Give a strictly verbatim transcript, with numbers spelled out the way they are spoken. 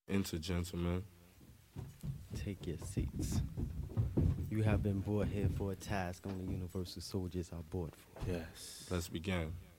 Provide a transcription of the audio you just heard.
Enter, gentlemen. Take your seats. You have been brought here for a task only universal soldiers are brought for. Yes. Let's begin.